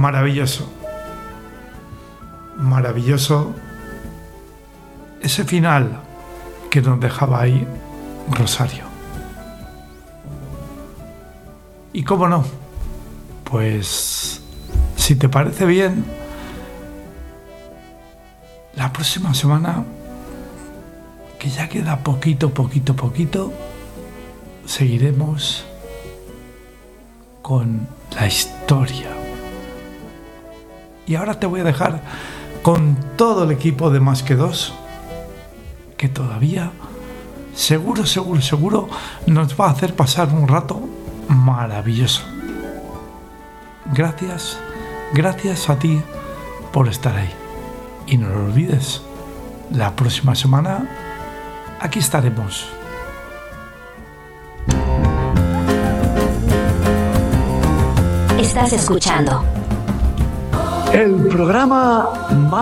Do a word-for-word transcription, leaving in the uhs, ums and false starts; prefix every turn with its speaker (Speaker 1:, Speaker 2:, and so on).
Speaker 1: Maravilloso. Maravilloso ese final que nos dejaba ahí Rosario. Y cómo no, pues si te parece bien, la próxima semana, que ya queda poquito, poquito, poquito, seguiremos con la historia. Y ahora te voy a dejar con todo el equipo de Más que Dos, que todavía, seguro, seguro, seguro, nos va a hacer pasar un rato maravilloso. Gracias, gracias a ti por estar ahí. Y no lo olvides, la próxima semana aquí estaremos.
Speaker 2: Estás escuchando
Speaker 3: el programa Más